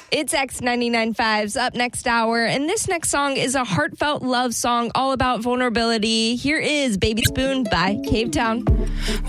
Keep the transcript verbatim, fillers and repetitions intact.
It's X ninety-nine point five's Up Next Hour, and this next song is a heartfelt love song all about vulnerability. Here is Baby Spoon by Cavetown.